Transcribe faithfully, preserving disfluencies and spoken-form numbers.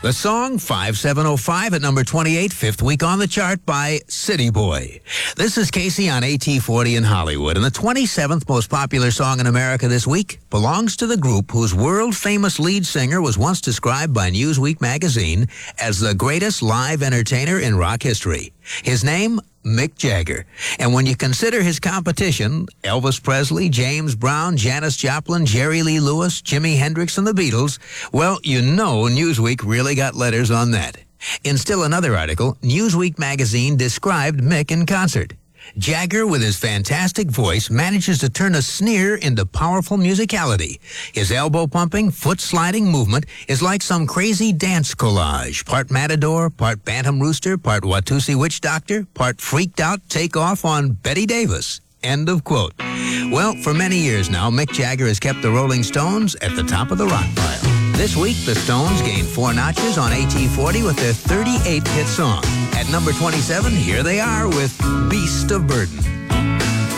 The song, five seven oh five at number twenty-eight, fifth week on the chart by City Boy. This is Casey on A T forty in Hollywood, and the twenty-seventh most popular song in America this week belongs to the group whose world-famous lead singer was once described by Newsweek magazine as the greatest live entertainer in rock history. His name, Mick Jagger. And when you consider his competition, Elvis Presley, James Brown, Janis Joplin, Jerry Lee Lewis, Jimi Hendrix, and the Beatles, well, you know Newsweek really got letters on that. In still another article, Newsweek magazine described Mick in concert. Jagger, with his fantastic voice, manages to turn a sneer into powerful musicality. His elbow-pumping, foot-sliding movement is like some crazy dance collage. Part matador, part bantam rooster, part Watusi witch doctor, part freaked-out takeoff on Betty Davis. End of quote. Well, for many years now, Mick Jagger has kept the Rolling Stones at the top of the rock pile. This week, the Stones gained four notches on A T forty with their thirty-eighth hit song. At number twenty-seven, here they are with Beast of Burden.